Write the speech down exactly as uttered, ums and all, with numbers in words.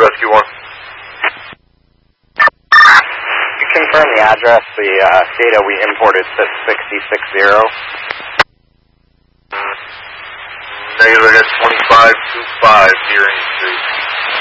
Rescue one. You confirm the address, the uh, data we imported says sixty-six zero. Negative, I got twenty-five two five Deering Street.